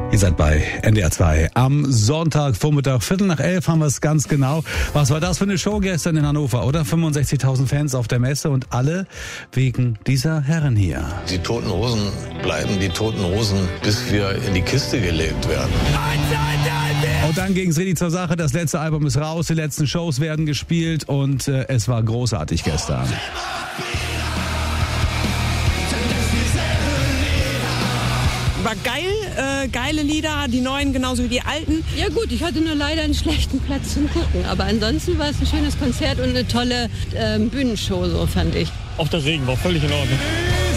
Ihr seid bei NDR 2 am Sonntagvormittag, 10:15 haben wir es ganz genau. Was war das für eine Show gestern in Hannover, oder? 65.000 Fans auf der Messe und alle wegen dieser Herren hier. Die Toten Hosen bleiben die Toten Hosen, bis wir in die Kiste gelegt werden. Und dann ging es richtig zur Sache. Das letzte Album ist raus, die letzten Shows werden gespielt und es war großartig gestern. War geil, geile Lieder, die neuen genauso wie die alten. Ja gut, ich hatte nur leider einen schlechten Platz zum Gucken, aber ansonsten war es ein schönes Konzert und eine tolle Bühnenshow, so fand ich. Auch der Regen war völlig in Ordnung.